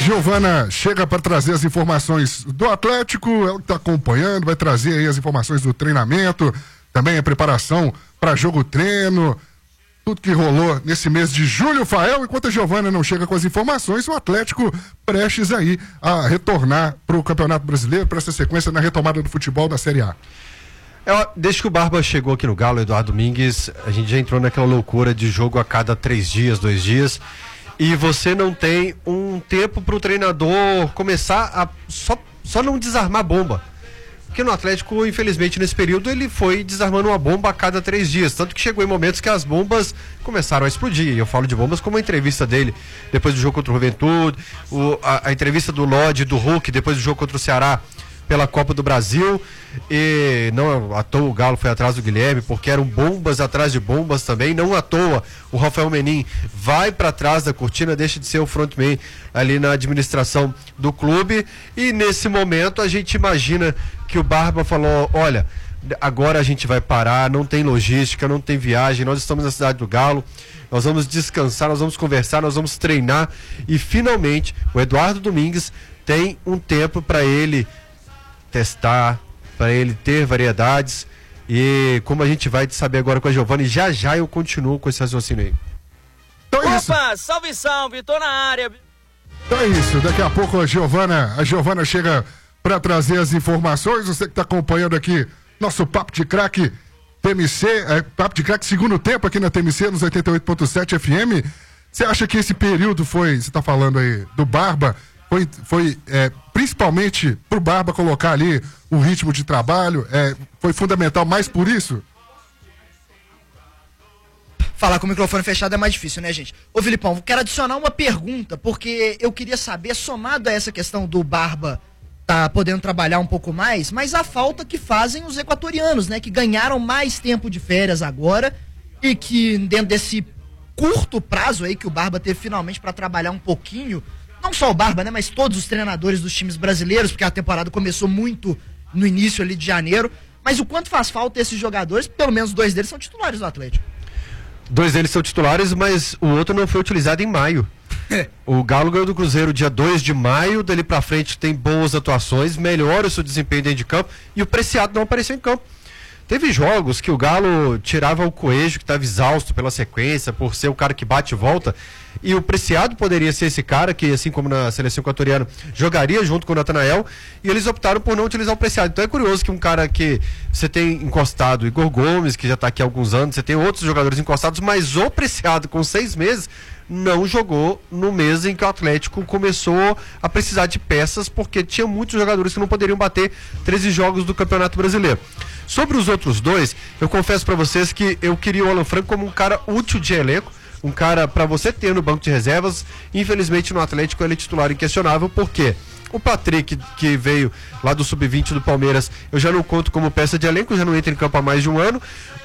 Giovana chega para trazer as informações do Atlético, ela que está acompanhando, vai trazer aí as informações do treinamento, também a preparação para jogo-treino, tudo que rolou nesse mês de julho, Fael. Enquanto a Giovana não chega com as informações, o Atlético prestes aí a retornar para o Campeonato Brasileiro, para essa sequência na retomada do futebol da Série A. Desde que o Barba chegou aqui no Galo, Eduardo Domingues, a gente já entrou naquela loucura de jogo a cada 3 dias, 2 dias, e você não tem um tempo para o treinador começar a só não desarmar a bomba. Porque no Atlético, infelizmente, nesse período, ele foi desarmando uma bomba a cada 3 dias. Tanto que chegou em momentos que as bombas começaram a explodir. E eu falo de bombas como a entrevista dele depois do jogo contra o Juventude, a entrevista do Lodge, do Hulk, depois do jogo contra o Ceará pela Copa do Brasil. E não à toa o Galo foi atrás do Guilherme, porque eram bombas atrás de bombas também. Não à toa o Rafael Menin vai para trás da cortina, deixa de ser o frontman ali na administração do clube. E nesse momento a gente imagina que o Barba falou: olha, agora a gente vai parar, não tem logística, não tem viagem, nós estamos na cidade do Galo, nós vamos descansar, nós vamos conversar, nós vamos treinar. E finalmente o Eduardo Domingues tem um tempo para ele testar, para ele ter variedades. E como a gente vai saber agora com a Giovana, e já eu continuo com esse raciocínio aí. Então é isso. Opa, salve, tô na área. Então é isso, daqui a pouco a Giovana chega para trazer as informações. Você que está acompanhando aqui nosso Papo de Craque TMC, Papo de Craque segundo tempo aqui na TMC, nos 88.7 FM. Você acha que esse período você está falando aí do Barba, foi principalmente pro Barba colocar ali o ritmo de trabalho, foi fundamental mais por isso? Falar com o microfone fechado é mais difícil, né, gente? Ô, Filipão, quero adicionar uma pergunta, porque eu queria saber, somado a essa questão do Barba tá podendo trabalhar um pouco mais, mas a falta que fazem os equatorianos, né, que ganharam mais tempo de férias agora e que dentro desse curto prazo aí que o Barba teve finalmente para trabalhar um pouquinho, não só o Barba, né, mas todos os treinadores dos times brasileiros, porque a temporada começou muito no início ali de janeiro, mas o quanto faz falta esses jogadores, pelo menos 2 deles são titulares do Atlético. 2 deles são titulares, mas o outro não foi utilizado em maio. O Galo ganhou do Cruzeiro dia 2 de maio, dali pra frente tem boas atuações, melhora o seu desempenho dentro de campo, e o Preciado não apareceu em campo. Teve jogos que o Galo tirava o Coelho, que estava exausto pela sequência, por ser o cara que bate e volta, e o Preciado poderia ser esse cara que, assim como na seleção equatoriana, jogaria junto com o Natanael, e eles optaram por não utilizar o Preciado. Então é curioso que um cara que você tem encostado, Igor Gomes, que já está aqui há alguns anos, você tem outros jogadores encostados, mas o Preciado com 6 meses não jogou no mês em que o Atlético começou a precisar de peças, porque tinha muitos jogadores que não poderiam bater 13 jogos do Campeonato Brasileiro. Sobre os outros 2, eu confesso para vocês que eu queria o Alan Franco como um cara útil de elenco, um cara para você ter no banco de reservas. Infelizmente no Atlético ele é titular inquestionável, porque o Patrick, que veio lá do Sub-20 do Palmeiras, eu já não conto como peça de elenco, já não entra em campo há mais de um ano.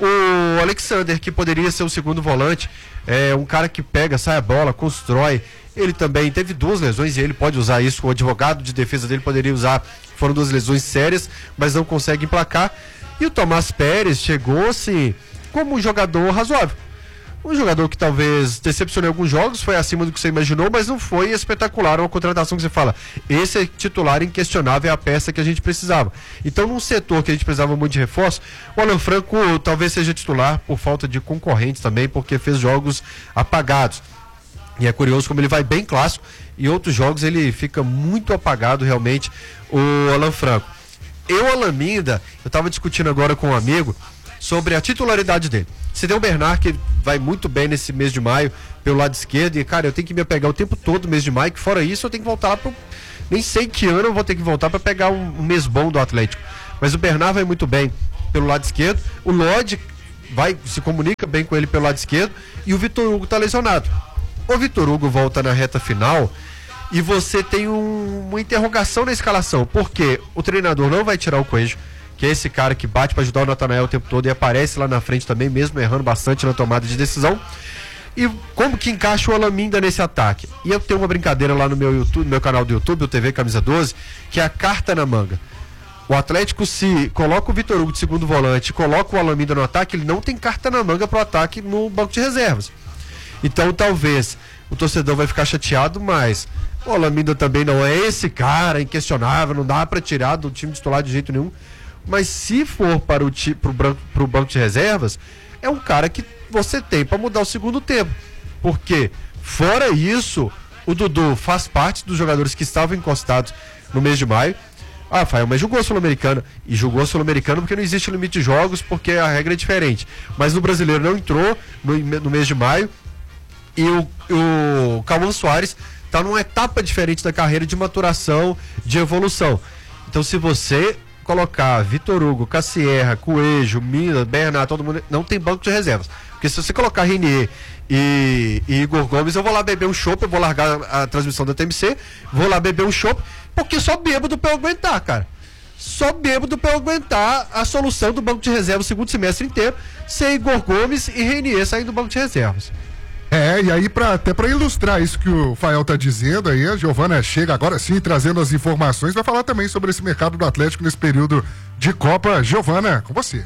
O Alexander, que poderia ser o segundo volante, é um cara que pega, sai a bola, constrói. Ele também teve 2 lesões e ele pode usar isso, o advogado de defesa dele poderia usar. Foram 2 lesões sérias, mas não consegue emplacar. E o Tomás Pérez chegou assim como um jogador razoável. Um jogador que talvez decepcionou em alguns jogos, foi acima do que você imaginou, mas não foi espetacular. Uma contratação que você fala, esse é titular inquestionável, é a peça que a gente precisava. Então, num setor que a gente precisava muito de reforço, o Alan Franco talvez seja titular por falta de concorrentes também, porque fez jogos apagados. E é curioso como ele vai bem clássico, e outros jogos ele fica muito apagado realmente, o Alan Franco. Eu estava discutindo agora com um amigo sobre a titularidade dele. Você tem o Bernard, que vai muito bem nesse mês de maio pelo lado esquerdo, e cara, eu tenho que me apegar o tempo todo no mês de maio, que fora isso eu tenho que voltar pro... nem sei que ano eu vou ter que voltar para pegar um mês bom do Atlético. Mas o Bernard vai muito bem pelo lado esquerdo, o Lodge se comunica bem com ele pelo lado esquerdo, e o Vitor Hugo tá lesionado. O Vitor Hugo volta na reta final e você tem uma interrogação na escalação, porque o treinador não vai tirar o Coelho, que é esse cara que bate para ajudar o Natanael o tempo todo e aparece lá na frente também, mesmo errando bastante na tomada de decisão. E como que encaixa o Alaminda nesse ataque? E eu tenho uma brincadeira lá no meu YouTube, no meu canal do YouTube, o TV Camisa 12, que é a carta na manga. O Atlético, se coloca o Vitor Hugo de segundo volante, coloca o Alaminda no ataque, ele não tem carta na manga pro ataque no banco de reservas. Então talvez o torcedor vai ficar chateado, mas o Olamida também não é esse cara inquestionável, não dá para tirar do time titular de jeito nenhum. Mas se for para pro banco de reservas, é um cara que você tem para mudar o segundo tempo. Porque, fora isso, o Dudu faz parte dos jogadores que estavam encostados no mês de maio. Ah, Rafael, mas jogou a Sul-Americana. E jogou a Sul-Americana porque não existe limite de jogos, porque a regra é diferente. Mas no brasileiro não entrou no mês de maio. E o Cauã Soares está numa etapa diferente da carreira de maturação, de evolução. Então, se você colocar Vitor Hugo, Cassierra, Coelho, Mina, Bernardo, todo mundo, não tem banco de reservas. Porque se você colocar Renier e Igor Gomes, eu vou lá beber um chopp, eu vou largar a transmissão da TMC, vou lá beber um chopp, porque só bêbado pra eu aguentar, cara. Só bêbado pra eu aguentar a solução do banco de reservas o segundo semestre inteiro, ser Igor Gomes e Renier saindo do banco de reservas. E aí até para ilustrar isso que o Fael tá dizendo aí, a Giovana chega agora sim trazendo as informações, vai falar também sobre esse mercado do Atlético nesse período de Copa. Giovana, com você.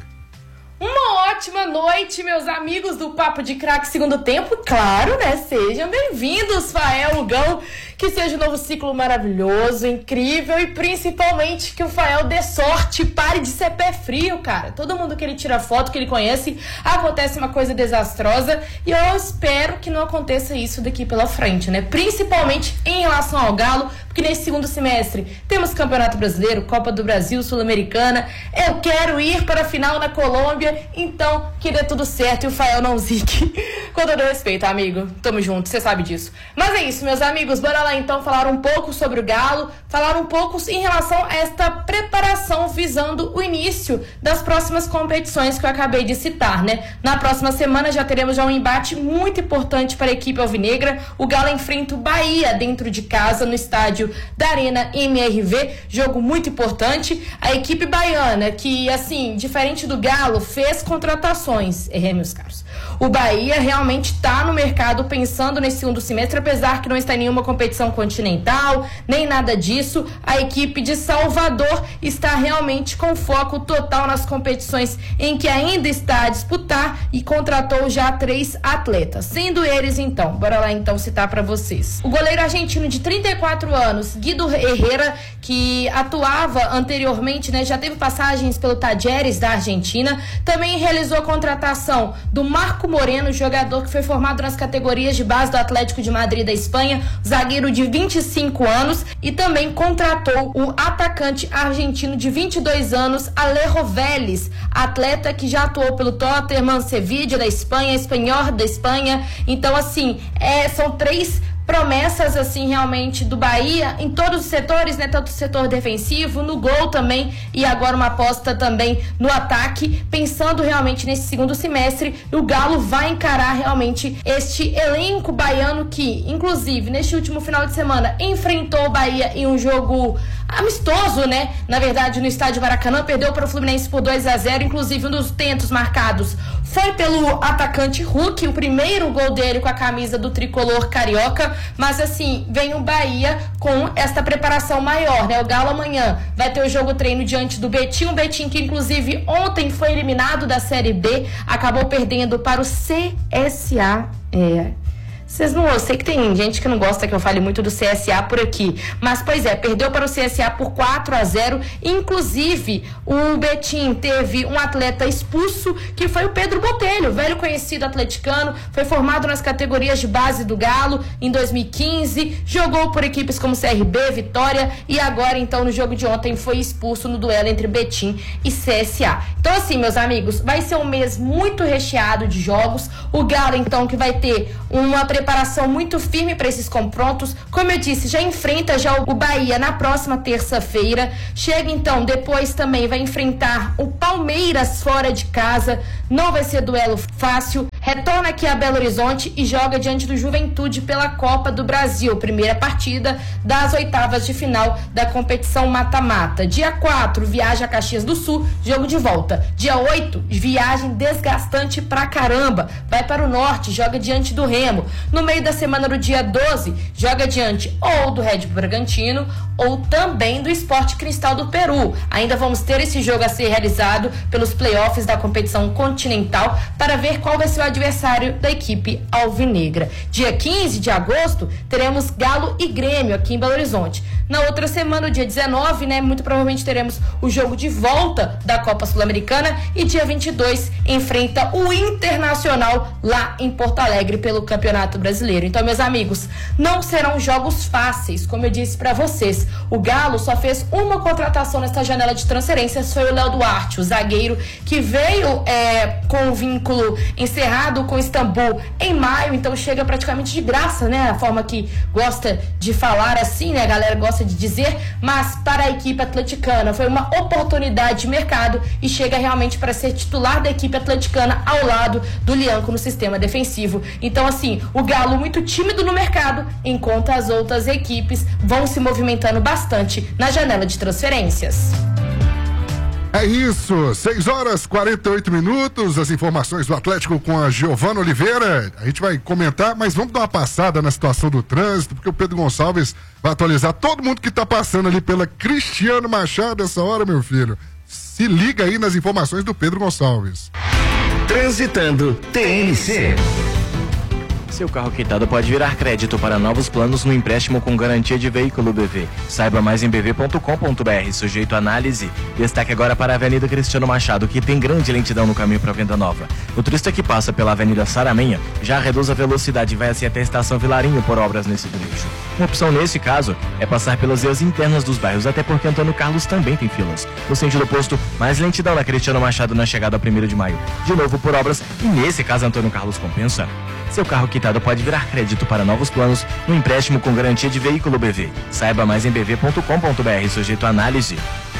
Uma ótima noite, meus amigos do Papo de Craque Segundo Tempo. Claro, né? Sejam bem-vindos, Fael, Lugão. Que seja um novo ciclo maravilhoso, incrível e principalmente que o Fael dê sorte, pare de ser pé frio, cara. Todo mundo que ele tira foto, que ele conhece, acontece uma coisa desastrosa e eu espero que não aconteça isso daqui pela frente, né? Principalmente em relação ao Galo, porque nesse segundo semestre temos Campeonato Brasileiro, Copa do Brasil, Sul-Americana. Eu quero ir para a final na Colômbia, então que dê tudo certo e o Fael não zique. Com todo respeito, amigo. Tamo junto, você sabe disso. Mas é isso, meus amigos. Bora lá então falar um pouco sobre o Galo, falar um pouco em relação a esta preparação visando o início das próximas competições que eu acabei de citar, né? Na próxima semana já teremos um embate muito importante para a equipe alvinegra. O Galo enfrenta o Bahia dentro de casa no estádio da Arena MRV, jogo muito importante. A equipe baiana que, assim, diferente do Galo, fez contratações, meus caros. O Bahia realmente está no mercado pensando nesse segundo semestre, apesar que não está em nenhuma competição continental, nem nada disso. A equipe de Salvador está realmente com foco total nas competições em que ainda está a disputar e contratou já 3 atletas, sendo eles então, bora lá então citar para vocês. O goleiro argentino de 34 anos, Guido Herrera, que atuava anteriormente, né, já teve passagens pelo Talleres da Argentina, também realizou a contratação do Marco Moreno, jogador que foi formado nas categorias de base do Atlético de Madrid da Espanha, zagueiro de 25 anos, e também contratou o atacante argentino de 22 anos, Alejo Vélez, atleta que já atuou pelo Tottenham, Sevilla da Espanha, Espanyol da Espanha. Então, assim, são 3 promessas, assim, realmente do Bahia em todos os setores, né? Tanto o setor defensivo, no gol também, e agora uma aposta também no ataque, pensando realmente nesse segundo semestre. O Galo vai encarar realmente este elenco baiano que, inclusive, neste último final de semana enfrentou o Bahia em um jogo amistoso, né? Na verdade, no estádio Maracanã, perdeu para o Fluminense por 2-0, inclusive um dos tentos marcados foi pelo atacante Hulk, o primeiro gol dele com a camisa do tricolor carioca. Mas assim, vem o Bahia com esta preparação maior, né? O Galo amanhã vai ter o jogo treino diante do Betim, o Betim que inclusive ontem foi eliminado da Série B, acabou perdendo para o CSA. Vocês não, eu sei que tem gente que não gosta que eu fale muito do CSA por aqui, mas pois é, perdeu para o CSA por 4-0, inclusive o Betim teve um atleta expulso, que foi o Pedro Botelho, velho conhecido atleticano, foi formado nas categorias de base do Galo em 2015, jogou por equipes como CRB, Vitória, e agora então no jogo de ontem foi expulso no duelo entre Betim e CSA. Então assim, meus amigos, vai ser um mês muito recheado de jogos. O Galo então que vai ter uma preparação muito firme para esses confrontos. Como eu disse, já enfrenta já o Bahia na próxima terça-feira. Chega então, depois também vai enfrentar o Palmeiras fora de casa. Não vai ser duelo fácil. Retorna aqui a Belo Horizonte e joga diante do Juventude pela Copa do Brasil. Primeira partida das oitavas de final da competição mata-mata. Dia 4, viaja a Caxias do Sul, jogo de volta. Dia 8, viagem desgastante pra caramba. Vai para o norte, joga diante do Remo. No meio da semana, no dia 12, joga diante ou do Red Bull Bragantino ou também do Sport Cristal do Peru. Ainda vamos ter esse jogo a ser realizado pelos playoffs da competição continental para ver qual vai ser o adversário da equipe alvinegra. Dia 15 de agosto, teremos Galo e Grêmio aqui em Belo Horizonte. Na outra semana, dia 19, muito provavelmente teremos o jogo de volta da Copa Sul-Americana, e dia 22 enfrenta o Internacional lá em Porto Alegre pelo Campeonato Brasileiro. Então, meus amigos, não serão jogos fáceis, como eu disse para vocês. O Galo só fez uma contratação nesta janela de transferências, foi o Léo Duarte, o zagueiro que veio com o vínculo encerrado com o Istambul em maio, então chega praticamente de graça, a forma que gosta de falar assim, a galera gosta de dizer, mas para a equipe atleticana foi uma oportunidade de mercado e chega realmente para ser titular da equipe atleticana ao lado do Lianco no sistema defensivo. Então, assim, o Galo muito tímido no mercado, enquanto as outras equipes vão se movimentando bastante na janela de transferências. É isso, 6h48, as informações do Atlético com a Giovana Oliveira. A gente vai comentar, mas vamos dar uma passada na situação do trânsito, porque o Pedro Gonçalves vai atualizar todo mundo que tá passando ali pela Cristiano Machado essa hora, meu filho. Se liga aí nas informações do Pedro Gonçalves. Transitando TNC. Seu carro quitado pode virar crédito para novos planos no empréstimo com garantia de veículo BV. Saiba mais em bv.com.br, sujeito à análise. Destaque agora para a Avenida Cristiano Machado, que tem grande lentidão no caminho para Venda Nova. O turista que passa pela Avenida Saramenha já reduz a velocidade e vai assim até a Estação Vilarinho por obras nesse trecho. Uma opção nesse caso é passar pelas vias internas dos bairros, até porque Antônio Carlos também tem filas. No sentido oposto, mais lentidão na Cristiano Machado na chegada ao 1º de maio. De novo por obras, e nesse caso Antônio Carlos compensa. Seu carro quitado pode virar crédito para novos planos no empréstimo com garantia de veículo BV. Saiba mais em bv.com.br, sujeito à análise.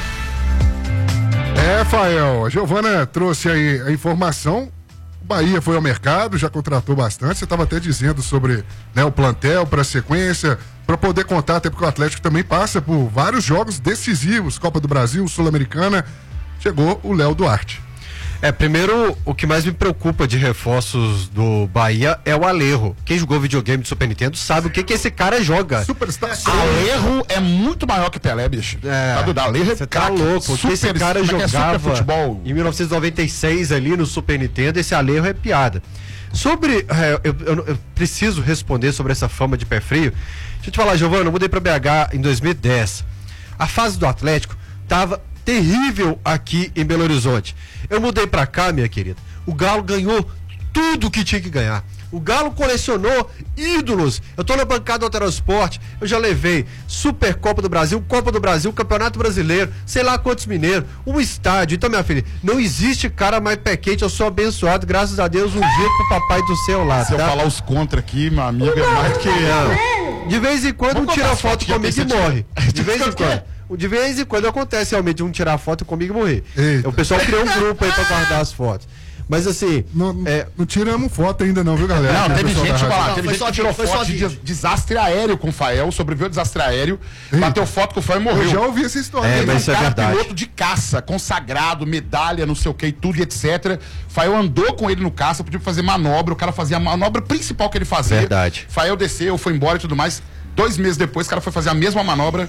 Fael, a Giovana trouxe aí a informação. O Bahia foi ao mercado, já contratou bastante. Você estava até dizendo sobre o plantel para a sequência, para poder contar, até porque o Atlético também passa por vários jogos decisivos, Copa do Brasil, Sul-Americana. Chegou o Léo Duarte. Primeiro, o que mais me preocupa de reforços do Bahia é o Alejo. Quem jogou videogame do Super Nintendo sabe o que esse cara joga. Superstar. Alejo é muito maior que Pelé, bicho. Alejo é você tá louco. O que esse cara jogava futebol em 1996 ali no Super Nintendo, esse Alejo é piada. Sobre, eu preciso responder sobre essa fama de pé frio. Deixa eu te falar, Giovana, eu mudei pra BH em 2010. A fase do Atlético tava terrível aqui em Belo Horizonte. Eu mudei pra cá, minha querida. O Galo ganhou tudo que tinha que ganhar. O Galo colecionou ídolos. Eu tô na bancada do Alterosport, eu já levei Supercopa do Brasil, Copa do Brasil, Campeonato Brasileiro, sei lá quantos mineiros, um estádio. Então, minha filha, não existe cara mais pé quente, eu sou abençoado, graças a Deus, um dia pro papai do céu lá. Se eu falar os contra aqui, minha amiga, é mais que eu. De vez em quando um tira foto comigo e morre. De vez em quando. De vez em quando acontece realmente um tirar foto comigo e morrer. Eita. O pessoal criou um grupo aí pra guardar as fotos. Mas assim. Não tiramos foto ainda, não, viu, galera? Não, teve gente Não, que tirou foto de desastre aéreo com o Fael, sobreviveu ao desastre aéreo, bateu foto com o Fael e morreu. Eu já ouvi essa história. Mas isso é verdade. Piloto de caça, consagrado, medalha, não sei o que, tudo e etc. Fael andou com ele no caça, podia fazer manobra, o cara fazia a manobra principal que ele fazia. Verdade. Fael desceu, foi embora e tudo mais. 2 meses depois, o cara foi fazer a mesma manobra.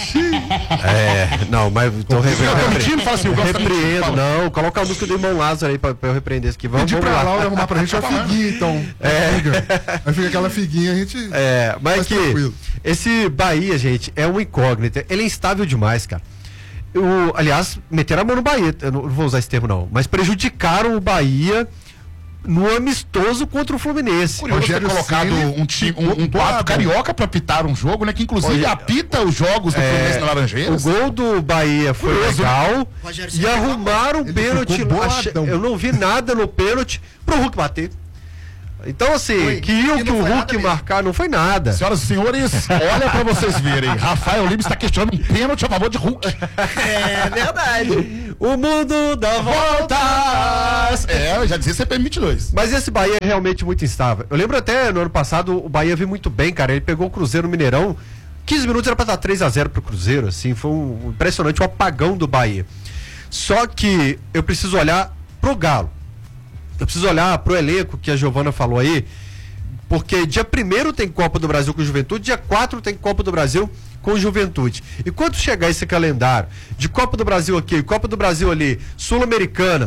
Não, mas tô repreendendo. Fala assim, eu gosto repreendo, não. Coloca a música do irmão Lázaro aí pra eu repreender isso aqui. Vamos pra lá. Laura arrumar pra gente uma figuinha, então. Aí fica aquela figuinha, a gente. Mas que tranquilo. Esse Bahia, gente, é uma incógnita. Ele é instável demais, cara. Aliás, meteram a mão no Bahia. Eu não vou usar esse termo, não. Mas prejudicaram o Bahia no amistoso contra o Fluminense. Curioso ter colocado um quarto carioca pra apitar um jogo, que inclusive apita os jogos do Fluminense na Laranjeiras. O gol do Bahia foi legal e arrumaram um pênalti. Eu não vi nada no pênalti pro Hulk bater. Então, assim, que o Hulk marcar não foi nada. Senhoras e senhores, olha pra vocês verem. Rafael Lima está questionando um pênalti a favor de Hulk. É verdade. O mundo dá voltas. Eu já dizia CPM 22. Mas esse Bahia é realmente muito instável. Eu lembro até no ano passado, o Bahia veio muito bem, cara. Ele pegou o Cruzeiro no Mineirão. 15 minutos era pra dar 3-0 pro Cruzeiro, assim. Foi impressionante o apagão do Bahia. Só que eu preciso olhar pro Galo. Eu preciso olhar pro elenco que a Giovana falou aí, porque dia 1º tem Copa do Brasil com o Juventude, dia 4 tem Copa do Brasil com o Juventude. E quando chegar esse calendário de Copa do Brasil aqui, Copa do Brasil ali, Sul-Americana,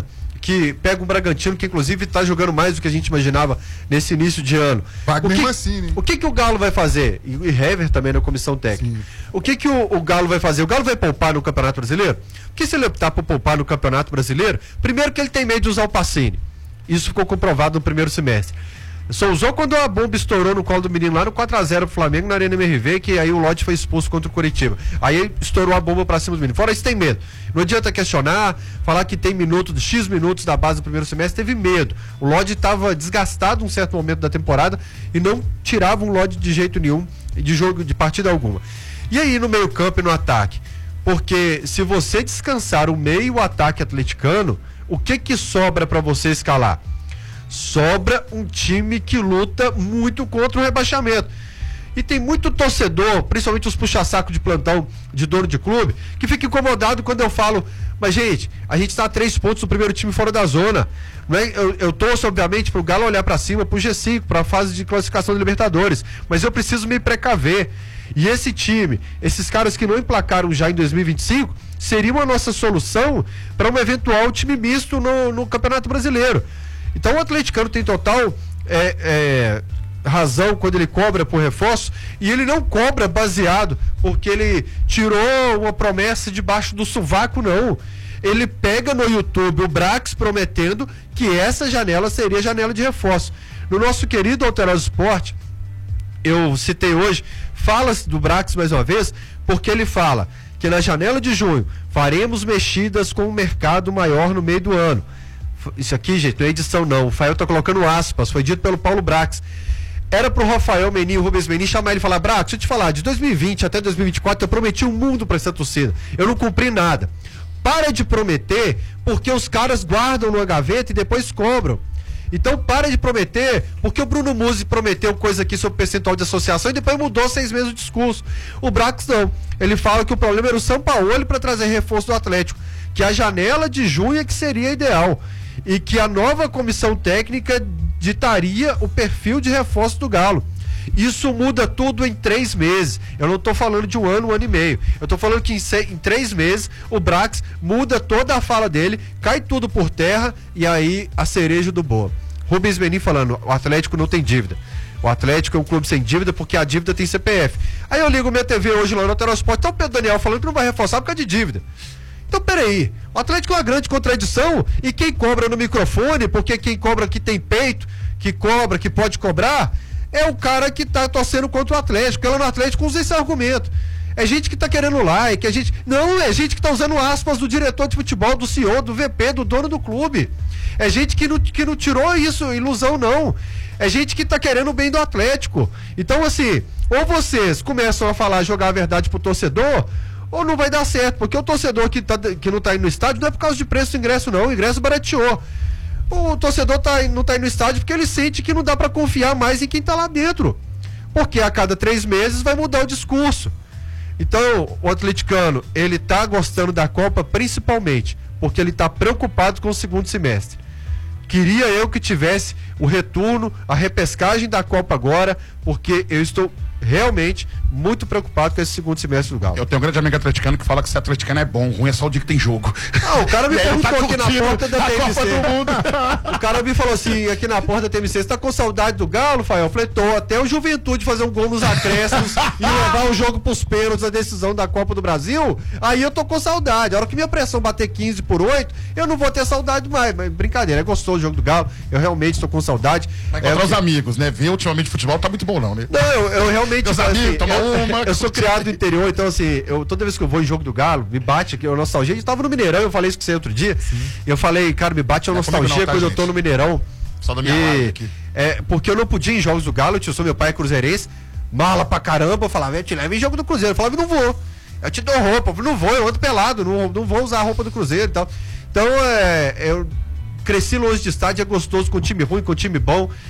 que pega um Bragantino, que inclusive está jogando mais do que a gente imaginava nesse início de ano. Wagner Mancini. O que o Galo vai fazer? E Hever também na comissão técnica. Sim. O que o Galo vai fazer? O Galo vai poupar no Campeonato Brasileiro? Porque se ele optar por poupar no Campeonato Brasileiro, primeiro que ele tem medo de usar o Pacini. Isso ficou comprovado no primeiro semestre. Só usou quando a bomba estourou no colo do menino lá no 4x0 pro Flamengo na Arena MRV, que aí o Lodge foi expulso contra o Curitiba. Aí estourou a bomba pra cima do menino. Fora isso, tem medo. Não adianta questionar, falar que tem X minutos da base do primeiro semestre, teve medo. O Lodge estava desgastado em um certo momento da temporada e não tirava um Lodge de jeito nenhum, de jogo, de partida alguma. E aí no meio campo e no ataque? Porque se você descansar o meio e o ataque atleticano, o que sobra pra você escalar? Sobra um time que luta muito contra o rebaixamento. E tem muito torcedor, principalmente os puxa-saco de plantão de dono de clube, que fica incomodado quando eu falo, mas gente, a gente está a 3 pontos do primeiro time fora da zona. Não é? Eu torço, obviamente, pro Galo olhar para cima, pro G5, para a fase de classificação da Libertadores, mas eu preciso me precaver. E esse time, esses caras que não emplacaram já em 2025, seria a nossa solução para um eventual time misto no Campeonato Brasileiro. Então o atleticano tem total razão quando ele cobra por reforço, e ele não cobra baseado porque ele tirou uma promessa debaixo do sovaco, não. Ele pega no YouTube o Brax prometendo que essa janela seria janela de reforço. No nosso querido Alterosa Esporte, eu citei hoje, fala-se do Brax mais uma vez, porque ele fala que na janela de junho faremos mexidas com um mercado maior no meio do ano. Isso aqui, gente, não é edição não, o Fael tá colocando aspas, foi dito pelo Paulo Brax. Era pro Rafael Menin, o Rubens Menin, chamar ele e falar: Brax, deixa eu te falar, de 2020 até 2024 eu prometi um mundo pra essa torcida, eu não cumpri nada. Para de prometer, porque os caras guardam numa gaveta e depois cobram. Então para de prometer, porque o Bruno Musi prometeu coisa aqui sobre percentual de associação e depois mudou 6 meses o discurso. O Brax não, ele fala que o problema era o Sampaoli para trazer reforço do Atlético, que a janela de junho é que seria ideal, e que a nova comissão técnica ditaria o perfil de reforço do Galo. Isso muda tudo em 3 meses. Eu não estou falando de um ano e meio. Eu estou falando que em 3 meses o Brax muda toda a fala dele, cai tudo por terra, e aí a cereja do bolo. Rubens Menin falando: o Atlético não tem dívida. O Atlético é um clube sem dívida porque a dívida tem CPF. Aí eu ligo minha TV hoje lá no Alterosport, tá o Pedro Daniel falando que não vai reforçar por causa de dívida. Então, peraí, o Atlético é uma grande contradição, e quem cobra no microfone, porque quem cobra que tem peito, que cobra, que pode cobrar, é o cara que tá torcendo contra o Atlético, porque lá no Atlético usa esse argumento. É gente que tá querendo like, é gente que tá usando aspas do diretor de futebol, do CEO, do VP, do dono do clube. É gente que não tirou isso, ilusão não. É gente que tá querendo o bem do Atlético. Então, assim, ou vocês começam a falar, jogar a verdade pro torcedor, ou não vai dar certo, porque o torcedor que não tá indo no estádio não é por causa de preço do ingresso não, o ingresso barateou. O torcedor não tá indo no estádio porque ele sente que não dá para confiar mais em quem tá lá dentro, porque a cada 3 meses vai mudar o discurso. Então o atleticano, ele tá gostando da Copa principalmente porque ele tá preocupado com o segundo semestre. Queria eu que tivesse o retorno, a repescagem da Copa agora, porque eu estou realmente muito preocupado com esse segundo semestre do Galo. Eu tenho um grande amigo atleticano que fala que ser atleticano é bom, ruim é só o dia que tem jogo. Ah, o cara me perguntou aqui na porta da TMC. O cara me falou assim, aqui na porta da TMC: você tá com saudade do Galo, Fael? Eu falei: tô, até o Juventude fazer um gol nos acréscimos e levar o jogo pros pênaltis, a decisão da Copa do Brasil, aí eu tô com saudade. A hora que minha pressão bater 15/8, eu não vou ter saudade mais. Mas brincadeira, é gostoso o jogo do Galo, eu realmente tô com saudade. Vai encontrar os amigos, né? Ver ultimamente futebol tá muito bom não, né? Não, eu realmente... Meus amigos, eu sou criado no interior, então assim, toda vez que eu vou em jogo do Galo, me bate aqui a nostalgia. A gente tava no Mineirão, eu falei isso com você outro dia. Sim. Eu falei: cara, me bate a nostalgia quando eu tô no Mineirão. Só da minha live aqui. Porque eu não podia ir em jogos do Galo, meu pai é cruzeirense, mala pra caramba, eu falava: eu te levo em jogo do Cruzeiro. Eu falava: não vou. Eu te dou roupa, eu não vou, eu ando pelado, não vou usar a roupa do Cruzeiro e tal. Então, eu cresci longe de estádio, é gostoso com time ruim, com time bom.